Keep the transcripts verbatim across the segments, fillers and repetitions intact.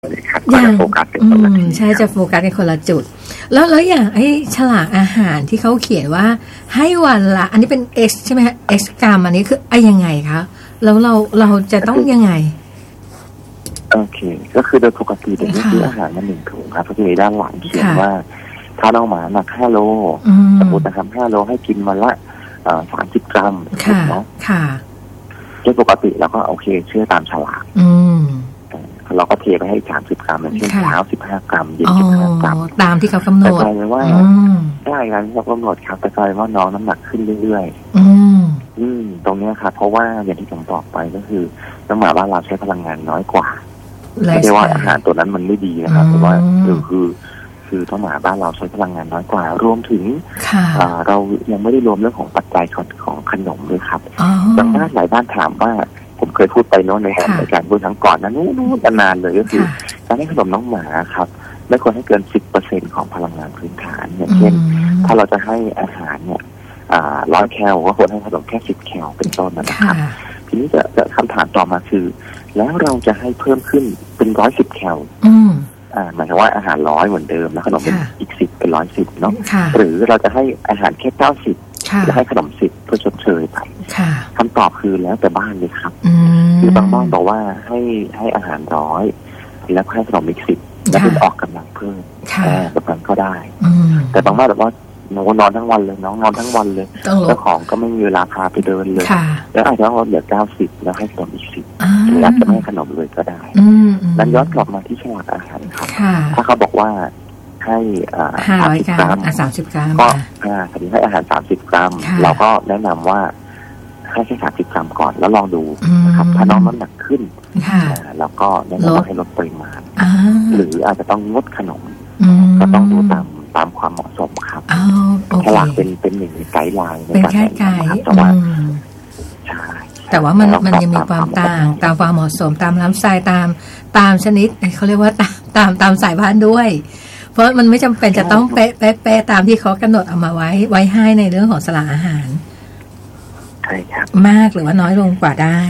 ครับก็จะโฟกัสเป็นคนละที่ใช่จะโฟกัสในคนละจุดแล้วแล้วอย่างไอ้ฉลากอาหารที่เขาเขียนว่าให้วันละอันนี้เป็น X ใช่ไหมคะ X กรัมอันนี้คือไอ้ยังไงคะแล้วเราเราจะต้องยังไงโอเคก็คือโดยปกติเด็กที่ซื้ออาหารมาหนึ่งถุงครับก็จะมีด้านหลังเขียนว่าถ้าน้องหมาหนักห้าโลสมมตินะครับห้าโลให้กินวันละสามสิบกรัมเนาะค่ะโดยปกติเราก็โอเคเชื่อตามฉลากเราก็เทไปให้สามสิบกรัมเช่นเช้าสิบห้ากรัมเย็นสิบห้ากรัมตามที่เขากำหนดแต่กลายเป็นว่าได้การที่เขากำหนดครับแต่กลายว่าน้องน้ำหนักขึ้นเรื่อยๆอืมอืมตรงนี้ครับเพราะว่าอย่างที่ผมบอกไปก็คือน้องหมาบ้านเราใช้พลังงานน้อยกว่าไม่ใช่ว่าอาหารตัวนั้นมันไม่ดีนะครับแต่ว่าคือคือคือน้องหมาบ้านเราใช้พลังงานน้อยกว่ารวมถึงเรายังไม่ได้รวมเรื่องของปัจจัยของขนมด้วยครับบางบ้านหลายบ้านถามว่าผมเคยพูดไปโน้นในรายการพูดครั้งก่อนนั้นนู้นนานเลยก็คือการให้ขนมน้องหมาครับไม่ควรให้เกิน สิบเปอร์เซ็นต์ ของพลังงานพื้นฐานอย่างเช่นถ้าเราจะให้อาหารเนี่ยร้อยแคลก็ควรให้ขนมแค่สิบแคลเป็นต้นนะครับทีนี้จะจะคำถามต่อมาคือแล้วเราจะให้เพิ่มขึ้นเป็นร้อยสิบแคลอ่าหมายถึงว่าอาหารร้อยเหมือนเดิมแล้วขนมเป็นอีกสิบเป็นร้อยสิบเนาะหรือเราจะให้อาหารแค่เก้าสิบแล้วให้ขนมสิบเพื่อชดเชยไปคำตอบคือแล้วแต่บ้านเลยครับคือบางบ้านบอกว่าให้ให้อาหารร้อยแล้วให้ขนมอีกสิบแล้วเป็นออกกำลังเพิ่มแบบนั้นก็ได้แต่บางบ้านบอกว่าน้องนอนทั้งวันเลยน้องนอนทั้งวันเลยเจ้าของก็ไม่มีเวลาพาไปเดินเลยแล้วอาจจะต้องลดเหลือเก้าสิบแล้วให้ขนมอีกสิบหรืออาจจะไม่ให้ขนมเลยก็ได้นั้นย้อนกลับมาที่ฉลากอาหารครับถ้าเขาบอกว่าให้ห้าร้อยกรัมสามสิบกรัมก็อ่าสมมติให้อาหารสามสิบกรัมเราก็แนะนำว่าให้แค่สามสิบกรัมก่อนแล้วลองดูนะครับถ้าน้องน้ำหนักขึ้นเราก็แนะนำว่าให้ลดปริมาณหรืออาจจะต้องงดขนมก็ต้องดูตามตามความเหมาะสมครับฉลากเป็นเป็นหนึ่งในไกด์ไลน์ในการแนะนำครับแต่ว่าใช่แต่ว่ามันมันยังมีความต่างตามความเหมาะสมตามน้ำไซตามตามชนิดเขาเรียกว่าตามตามตามสายพันธุ์ด้วยเพราะมันไม่จำเป็นจะต้องเป๊ะเป๊ะเป๊ะตามที่เขากำหนดเอามาไว้ไว้ให้ในเรื่องของสลากอาหารใช่ครับมากหรือว่าน้อยลงกว่าได้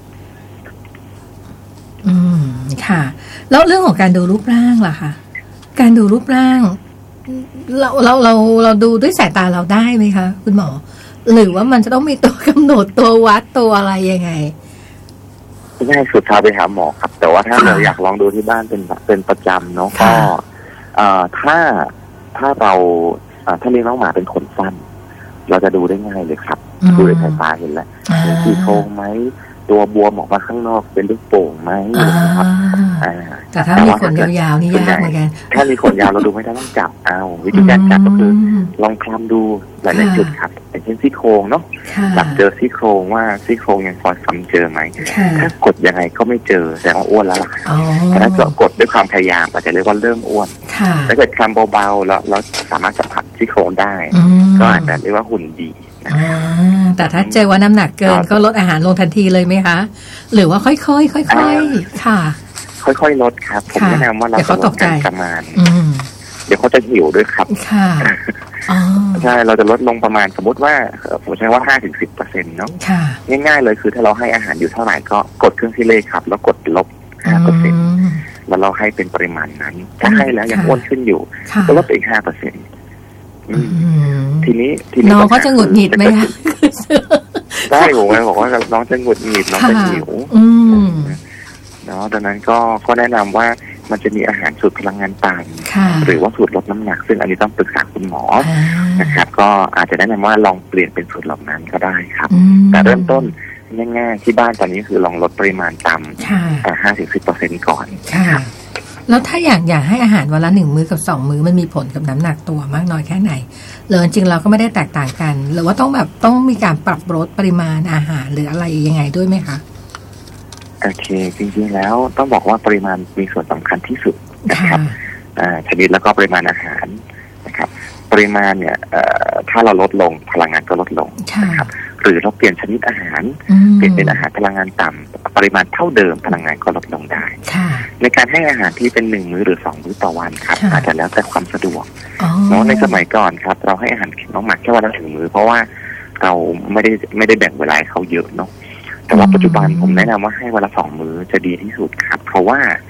อืมค่ะแล้วเรื่องของการดูรูปร่างล่ะคะการดูรูปร่างเราเราเราเราดูด้วยสายตาเราได้ไหมคะคุณหมอหรือว่ามันจะต้องมีตัวกำหนดตัววัดตัวอะไรยังไงง่ายสุดท้ายไปหาหมอครับแต่ว่าถ้าเราอยากลองดูที่บ้านเป็นเป็นประจำเนาะก็ถ้าถ้าเราถ้าเลี้ยงน้องหมาเป็นขนสั้นเราจะดูได้ง่ายเลยครับดูด้วยสายตาเห็นแล้วมีโครงไหมตัวบวมออกมาข้างนอกเป็นลูกโป่งไหมนะครับแต่ถ้ามีขนยาวๆนี่ยากเหมือนกันถ้ามีขนยาวเราดูไม่ได้ต้องจับเอาวิธีการจับก็คือลองคลำดูหลายๆจุดครับอย่างเช่นซี่โครงเนาะจับเจอซี่โครงว่าซี่โครงยังพอคลำเจอไหมถ้ากดยังไงก็ไม่เจอแสดงว่าอ้วนแล้วล่ะแต่ถ้าเกิดกดด้วยความพยายามอาจจะเรียกว่าเริ่มอ้วนถ้าเกิดคลำเบาๆแล้วเราสามารถสัมผัสซี่โครงได้ก็อาจจะเรียกว่าหุ่นดีแต่ถ้าเจอว่าน้ำหนักเกินก็ลดอาหารลงทันทีเลยไหมคะหรือว่าค่อยๆค่อยๆค่ะค่อยๆลดครับผมแนะนำว่าเราต้องลดการประมาณเดี๋ยวเขาจะหิวด้วยครับค่ะใช่เราจะลดลงประมาณสมมติว่าผมใช้ว่า ห้าถึงสิบเปอร์เซ็นต์ เนาะง่ายๆเลยคือถ้าเราให้อาหารอยู่เท่าไหร่ก็กดเครื่องคิดเลขครับแล้วกดลบ ห้าเปอร์เซ็นต์ แล้วเราให้เป็นปริมาณนั้นถ้าให้แล้วยังอ้วนขึ้นอยู่ก็ลดไปอีก ห้าเปอร์เซ็นต์ทีนี้ทีนี้น้องก็จะหงุดหงิดไหมคะได้ผมเลยบอกว่าน้องจะหงุดหงิดน้องจะหิวเนาะดังนั้นก็ก็แนะนำว่ามันจะมีอาหารสูตรพลังงานต่างหรือว่าสูตรลดน้ำหนักซึ่งอันนี้ต้องปรึกษาคุณหมอนะครับก็อาจจะแนะนำว่าลองเปลี่ยนเป็นสูตรเหล่านั้นก็ได้ครับแต่เริ่มต้นง่ายๆที่บ้านตอนนี้คือลองลดปริมาณต่ำแต่ห้าถึงสิบเปอร์เซ็นต์ก่อนแล้วถ้าอยากอยากให้อาหารวันละหนึ่งมื้อกับสองมื้อมันมีผลกับน้ำหนักตัวมากน้อยแค่ไหนหรือจริงเราก็ไม่ได้แตกต่างกันหรือว่าต้องแบบต้องมีการปรับลดปริมาณอาหารหรืออะไรยังไงด้วยไหมคะโอเคจริงๆแล้วต้องบอกว่าปริมาณมีส่วนสำคัญที่สุดนะครับชนิดแล้วก็ปริมาณอาหารนะครับปริมาณเนี่ยถ้าเราลดลงพลังงานก็ลดลงนะครับหรือเราเปลี่ยนชนิดอาหารเปลี่ยนเป็นอาหารพลังงานต่ำปริมาณเท่าเดิมพลังงานก็ลดลงได้ในการให้อาหารที่เป็นหนึ่งมื้อหรือสองมื้อต่อวันครับอาจจะแล้วแต่ความสะดวกเนาะในสมัยก่อนครับเราให้อาหารน้องหมาแค่วันละหนึ่งมื้อเพราะว่าเราไม่ได้ไม่ได้แบ่งเวลาเขาเยอะเนาะแต่ว่าปัจจุบันผมแนะนำว่าให้วันละสองมื้อจะดีที่สุดครับเพราะว่า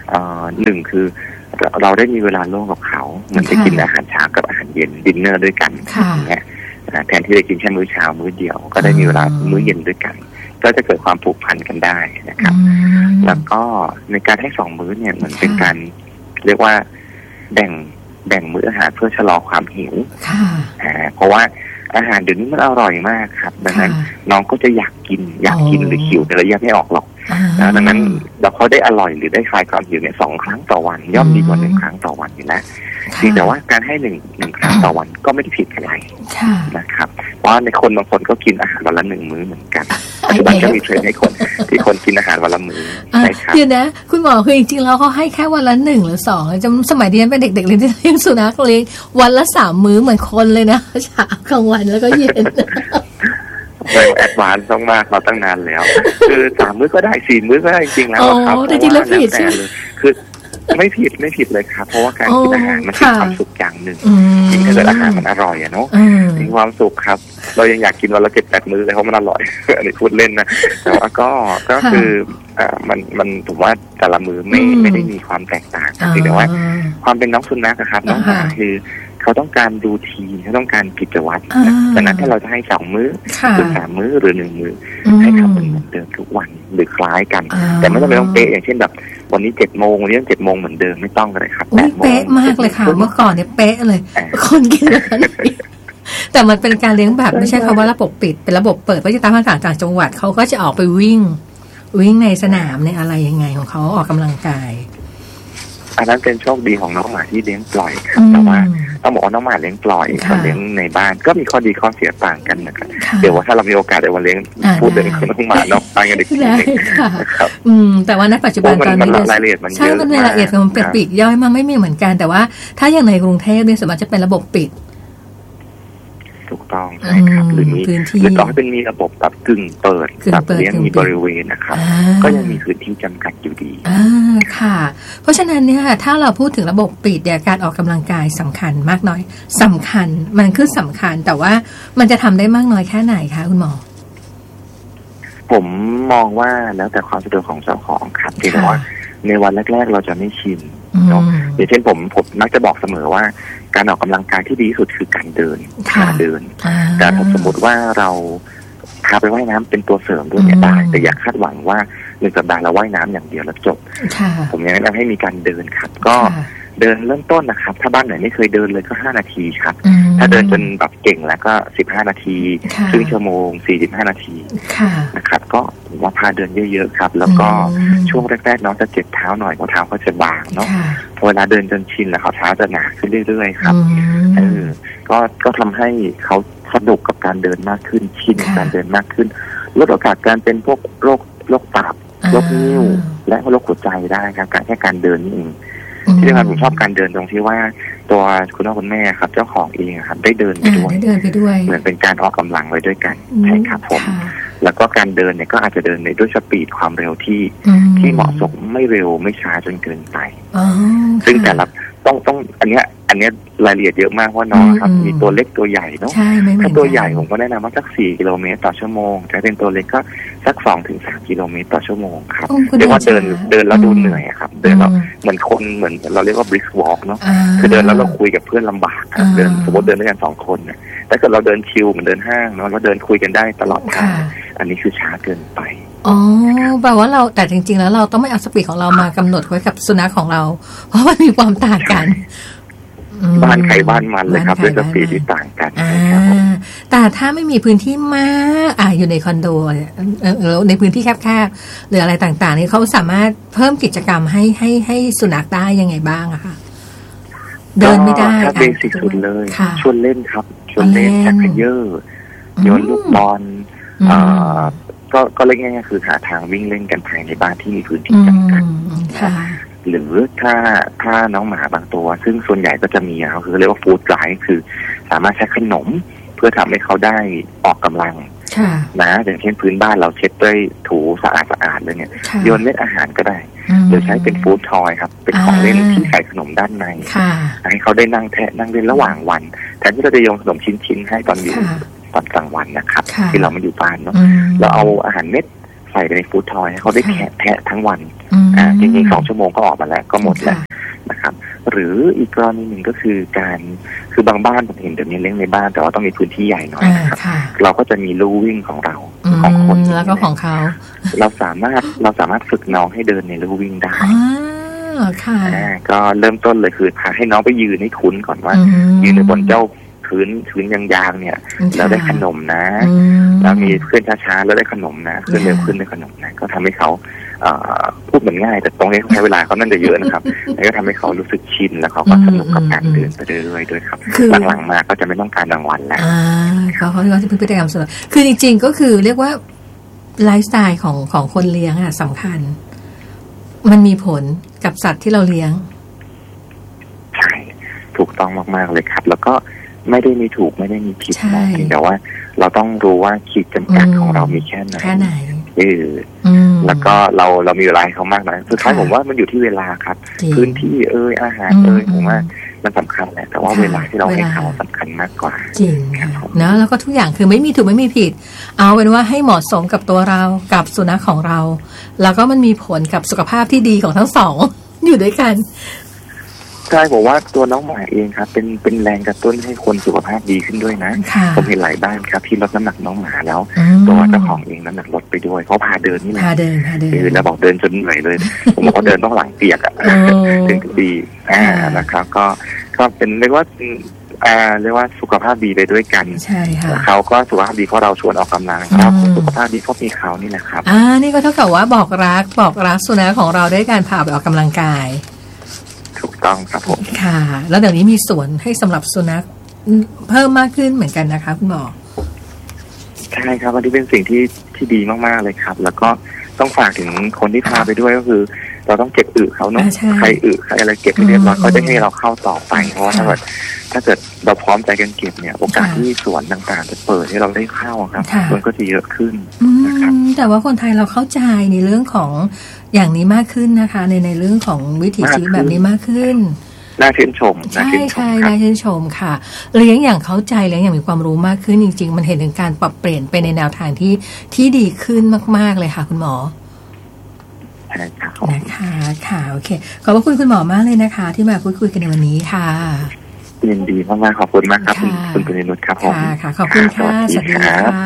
หนึ่งคือเราได้มีเวลาร่วมกับเขาเหมือนไปกินอาหารเช้ากับอาหารเย็นดินเนอร์ด้วยกันอย่างเงี้ยแทนที่จะกินแค่มื้อเช้ามื้อเดียวก็ได้มีเวลามื้อเย็นด้วยกันก็จะเกิดความผูกพันกันได้นะครับแล้วก็ในการให้สองมื้อเนี่ยเหมือนเป็นการเรียกว่าแบ่งแบ่งมื้ออาหารเพื่อชะลอความหิวเพราะว่าอาหารเดี๋ยวนี้มันอร่อยมากครับดังนั้นน้องก็จะอยากกินอยากกินหรือหิวแต่เราแยกไม่ออกหรอกแล้วดังนั้นเราเขาได้อร่อยหรือได้คลายความหิวเนี่ยสองครั้งต่อวันย่อมดีกว่าหนึ่งครั้งต่อวันอยู่แล้วเพียงแต่ว่าการให้หนึ่งหนึ่งครั้งต่อวันก็ไม่ได้ผิดอะไรนะครับเพราะในคนบางคนก็กินอาหารวันละหนึ่งมื้อเหมือนกันปัจจุบันก็มีเทรนด์ให้คนที่คนกินอาหารวันละมื้อใช่ครับเดี๋ยวนะคุณหมอคือจริงๆแล้วเขาให้แค่วันละหนึ่งหรือสองจำสมัยที่ฉันเป็นเด็กๆเลยที่เลี้ยงสุนัขเลี้ยงวันละสามมื้อเหมือนคนเลยนะเช้ากลางวันแล้วก็เย็นเราแอดวานซ์ต้องมากเราตั้งนานแล้วคือสามมื้อก็ได้สี่มื้อก็ได้จริงๆแล้วครับแต่จริงแล้วผิดใช่คือไม่ผิดไม่ผิดเลยครับเพราะว่าการกินอาหารมันเป็นความสุขอย่างหนึ่งยิ่งถ้าเกิดอาหารมันอร่อยอะเนาะมีความสุขครับเรายังอยากกินวันละเจ็ดแปดมื้อเลยเพราะมันอร่อยอันนี้พูดเล่นนะแต่ว่าก็ก็คืออ่ามันมันผมว่าแต่ละมื้อไม่ไม่ได้มีความแตกต่างแต่ว่าความเป็นน้องสุนัขครับน้องหมาคือเขาต้องการดูทีเขาต้องการกิจวัตรดังนั้นถ้าเราจะให้สองมื้อหรือสามมื้อหรือหนึ่งมื้อให้ทำเหมือนเดิมทุกวันหรือคล้ายกันแต่ไม่ต้องไปต้องเป๊ะอย่างเช่นแบบวันนี้เจ็ดโมงวันนี้เจ็ดโมงเหมือนเดิมไม่ต้องเลยครับแปดโมงเป๊ะมากเลยค่ะเมื่อก่อนเนี่ยเป๊ะเลยคนกินแบบนี้แต่มันเป็นการเลี้ยงแบบไม่ใช่คำว่าระบบปิดเป็นระบบเปิดเพราะจะตามต่างต่างจังหวัดเขาก็จะออกไปวิ่งวิ่งในสนามในอะไรยังไงของเขาออกกำลังกายอันนั้นเป็นโชคดีของน้องหมาที่เลี้ยงปล่อยครับแต่ว่าต้องบอกว่าน้องหมาเลี้ยงปล่อยกับเลี้ยงในบ้านก็มีข้อดีข้อเสียต่างกันนะครับเดี๋ยวว่าถ้าเรามีโอกาสเดี๋ยววันเลี้ยงพูดเรื่องของน้องหมานอกบ้านกันอีกทีนึงครับอืมแต่ว่าในปัจจุบันตอนนี้รายละเอียดมันเยอะใช่มันรายละเอียดมันเป็นปีกย่อยมันไม่มีเหมือนกันแต่ว่าถ้าอย่างในกรุงเทพเนี่ยส่วนมากจะเป็นระบบปิดถูกต้องใช่ครับหรือมีหรือต่อให้เป็นมีระบบแบบกึ่งเปิดแบบเลี้ยงมีบริเวณนะครับก็ยังมีพื้นที่จำกัดอยู่ดีอ่าค่ะเพราะฉะนั้นเนี่ยถ้าเราพูดถึงระบบปิดเนี่ยการออกกำลังกายสำคัญมากน้อยสำคัญมันคือสำคัญแต่ว่ามันจะทำได้มากน้อยแค่ไหนคะคุณหมอผมมองว่าแล้วแต่ความสะดวกของเจ้าของครับที่แต่ว่าในวันแรกๆเราจะไม่ชินเนาะอย่างเช่นผมผมมักจะบอกเสมอว่าการออกกำลังกายที่ดีที่สุดคือการเดินการเดินแต่ถ้าสมมติว่าเราพาไปว่ายน้ำเป็นตัวเสริมด้วยเนี่ยได้แต่อย่าคาดหวังว่าหนึ่งสัปดาห์เราว่ายน้ำอย่างเดียวแล้วจบผมแนะนำให้มีการเดินครับก็เดินเริ่มต้นนะครับถ้าบ้านไหนไม่เคยเดินเลยก็ห้านาทีครับถ้าเดินจนแบบเก่งแล้วก็สิบห้านาทีครึ่งชั่วโมงสี่สิบห้านาทีนะครับก็ว่าพาเดินเยอะๆครับแล้วก็ช่วงแรกๆน้องจะเจ็บเท้าหน่อยเพราะเท้าเขาจะบางเนาะพอเวลาเดินจนชินแล้วเขาเท้าจะหนาขึ้นเรื่อยๆครับเออก็ก็ทำให้เขาสนุกกับการเดินมากขึ้นชินกับการเดินมากขึ้นลดโอกาสการเป็นพวกโรคโรคตับโรคนิ่วและโรคหัวใจได้ครับการแค่การเดินนี่เองที่สำคัญผมชอบการเดินตรงที่ว่าตัวคุณพ่อคุณแม่ครับเจ้าของเองครับได้เดินไปด้วยได้เดินไปด้วยเหมือนเป็นการออกกำลังไว้ด้วยกันใช่ครับผมแล้วก็การเดินเนี่ยก็อาจจะเดินในด้วยสปีดความเร็วที่ที่เหมาะสมไม่เร็วไม่ช้าจนเกินไปซึ่งแต่ละต้องต้องอันเนี้ยอันเนี้ยรายละเอียดเยอะมากว่าน้องครับมีตัวเล็กตัวใหญ่เนาะถ้าตัวใหญ่ผมก็แนะนำว่าสักสี่กิโลเมตรต่อชั่วโมงถ้าเป็นตัวเล็กก็สักสองถึงสามกิโลเมตรต่อชั่วโมงครับเรียกว่าเดินเดินแล้วดูเหนื่อยครับเดินแล้วเหมือนคนเหมือนเราเรียกว่า brisk walk เนาะคือเดินแล้วเราคุยกับเพื่อนลำบากเดินสมมติเดินด้วยกันสองคนเนี่ยแต่เกิดเราเดินชิลเหมือนเดินห้างเนาะเราเดินคุยกันได้ตลอดทางอันนี้คือช้าเกินไปอ๋อแปลว่าเราแต่จริงๆแล้วเราต้องไม่เอาสปีดของเรามากำหนดไว้กับสุนัขของเราเพราะมันมีความต่างกันบ้านใครบ้านมันเลยครับด้วยสปีดที่ต่างกันแต่ถ้าไม่มีพื้นที่มากอ่าอยู่ในคอนโดหรือในพื้นที่แคบๆหรืออะไรต่างๆนี่เขาสามารถเพิ่มกิจกรรมให้ให้ให้สุนัขได้ยังไงบ้างอะคะเดินไม่ได้ถ้าเบสิกสุดเลยชวนเล่นครับชวนเล่นชักเยอะโยนลูกบอลก็ก็เล่นง่ายๆคือหาทางวิ่งเล่นกันภายในบ้านที่มีพื้นที่จำกัดหรือถ้าถ้าน้องหมาบางตัวซึ่งส่วนใหญ่ก็จะมีเขาคือเรียกว่าฟู้ดไลฟ์คือสามารถใช้ขนมเพื่อทำให้เขาได้ออกกำลังนะอย่างเช่นพื้นบ้านเราเช็ดด้วยถูสะอาดสะอาดเลยเนี่ยโยนเม็ดอาหารก็ได้หรือใช้เป็นฟู้ดทอยครับเป็นของเล่นที่ใส่ขนมด้านในให้เขาได้นั่งแทะนั่งเล่นระหว่างวันแทนที่เราจะโยนขนมชิ้นๆให้ตอนอยู่ตอนกลางวันนะครับที่เราไม่อยู่บ้านเนาะเราเอาอาหารเม็ดใส่ไปในฟู้ดทอยให้เขาได้แคะแทะทั้งวันอ่าจริงๆสองชั่วโมงก็ออกมาแล้วก็หมดแล้วนะครับหรืออีกกรณีหนึ่งก็คือการคือบางบ้านผมเห็นเดี๋ยวนี้เลี้ยงในบ้านแต่ว่าต้องมีพื้นที่ใหญ่หน่อยนะครับเราก็จะมีลู่วิ่งของเราของคนแล้วก็ของเขาเราสามารถเราสามารถฝึกน้องให้เดินในลู่วิ่งได้ค่ะก็เริ่มต้นเลยคือพาให้น้องไปยืนให้คุ้นก่อนว่ายืนในบนเจ้าพื้นพื้นยางๆเนี่ยแล้วได้ขนมนะแล้วมีเพื่อนช้าๆแล้วได้ขนมนะเพื่อนเร็วขึ้นได้ขนมนะก็ทำให้เขาพูดเหมือนง่ายแต่ตรงนี้ใช้เวลาเขานั่นจะเยอะนะครับแล้วก็ทำให้เขารู้สึกชินแล้วเขาก็สนุกกับการเดินไปเรื่อยๆด้วยครับหลังๆมาก็จะไม่ต้องการรางวัลแล้วเขาเขาเขาจะพฤติกรรมส่วนคือจริงๆก็คือเรียกว่าไลฟ์สไตล์ของของคนเลี้ยงอ่ะสำคัญมันมีผลกับสัตว์ที่เราเลี้ยงใช่ถูกต้องมากๆเลยครับแล้วก็ไม่ได้มีถูกไม่ได้มีผิดนะแต่ว่าเราต้องรู้ว่าขีดจำกัดของเรามีแค่ไหนแค่ไหนเออแล้วก็เราเรามีเวลาเขามากนะสุดท้ายผมว่ามันอยู่ที่เวลาครับพื้นที่เอ่ยอาหารเอ่ยผมว่ามันสำคัญแหละแต่ว่าเวลาที่เราให้เขาสำคัญมากกว่าจริงนะแล้วก็ทุกอย่างคือไม่มีถูกไม่มีผิดเอาเป็นว่าให้เหมาะสมกับตัวเรากับสุนัขของเราแล้วก็มันมีผลกับสุขภาพที่ดีของทั้งสองอยู่ด้วยกันใช่ผมว่าตัวน้องหมาเองครับเป็นเป็นแรงกระตุ้นให้คนสุขภาพดีขึ้นด้วยนะผมเห็นหลายบ้านครับที่ลดน้ำหนักน้องหมาแล้วตัวเจ้าของเองน้ำหนักลดไปด้วยเขาพาเดินนี่แหละพาเดินพาเดินแล้วบอกเดินจนเหนื่อยเลยผมบอกเขาเดินต้องหลังเปียกอ่ะถึงดีอ่านะครับก็ก็เป็นเรียกว่าอ่าเรียกว่าสุขภาพดีไปด้วยกันใช่ค่ะเขาก็สุขภาพดีเพราะเราชวนออกกำลังเราสุขภาพดีเพราะมีเขานี่แหละครับอ่านี่ก็เท่ากับว่าบอกรักบอกรักสุนัขของเราด้วยการพาไปออกกำลังกายถูกต้องครับผมค่ะแล้วเดี๋ยวนี้มีสวนให้สำหรับสุนัขเพิ่มมากขึ้นเหมือนกันนะคะคุณหมอใช่ครับอันนี้เป็นสิ่งที่ที่ดีมากๆเลยครับแล้วก็ต้องฝากถึงคนที่พาไปด้วยก็คือเราต้องเก็บอึเขาเนาะใครอึใครอะไรเก็บเรียบร้อยก็จะให้เราเข้าต่อไปเพราะว่าถ้าเกิดถ้าเกิดเราพร้อมใจกันเก็บเนี่ยโอกาสที่สวนต่างๆจะเปิดให้เราได้เข้าครับมันก็จะเยอะขึ้นนะครับแต่ว่าคนไทยเราเข้าใจในเรื่องของอย่างนี้มากขึ้นนะคะในในเรื่องของวิถีชีวิตแบบนี้มากขึ้นน่าชื่นชมใช่ใช่น่าชื่นชมค่ะเลี้ยงอย่างเข้าใจเลี้ยงอย่างมีความรู้มากขึ้นจริงๆมันเห็นถึงการปรับเปลี่ยนไปในแนวทางที่ที่ดีขึ้นมากๆเลยค่ะคุณหมอนะคะค่ะโอเคขอบพระคุณคุณหมอมากเลยนะคะที่มาพูดคุยกันในวันนี้ค่ะยินดีมากๆขอบคุณมากครับคุณคุณนุชครับผมค่ะค่ะขอบคุณค่ะสวัสดีค่ะ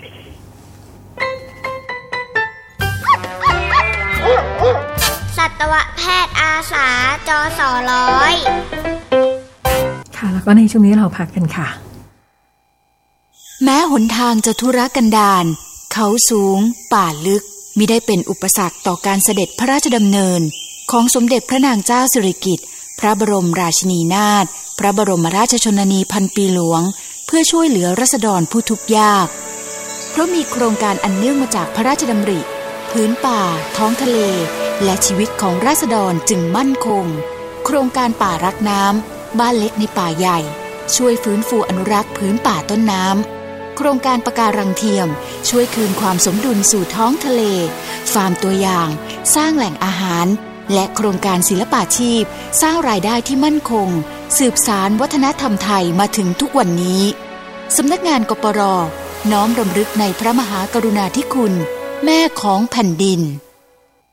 สัตวแพทย์อาสาจสร้อยค่ะแล้วก็ในช่วงนี้เราพักกันค่ะแม้หนทางจะทุรกันดารเขาสูงป่าลึกมิได้เป็นอุปสรรคต่อการเสด็จพระราชดำเนินของสมเด็จพระนางเจ้าสิริกิติ์พระบรมราชินีนาถพระบรมราชชนนีพันปีหลวงเพื่อช่วยเหลือราษฎรผู้ทุกข์ยากเพราะมีโครงการอันเนื่องมาจากพระราชดำริพื้นป่าท้องทะเลและชีวิตของราษฎรจึงมั่นคงโครงการป่ารักน้ำบ้านเล็กในป่าใหญ่ช่วยฟื้นฟูอนุรักษ์พื้นป่าต้นน้ำโครงการปะการังเทียมช่วยคืนความสมดุลสู่ท้องทะเลฟาร์มตัวอย่างสร้างแหล่งอาหารและโครงการศิลปาชีพสร้างรายได้ที่มั่นคงสืบสานวัฒนธรรมไทยมาถึงทุกวันนี้สำนักงานกปร.น้อมรำลึกในพระมหากรุณาธิคุณแม่ของแผ่นดิน